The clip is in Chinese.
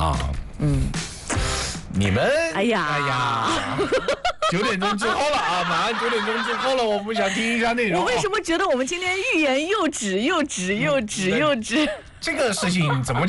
啊。你们哎呀 9点钟之后了啊，马上9点钟之后了，我们想听一下内容。 我为什么觉得我们今天欲言又止，又止，又止，又止？ 这个事情怎么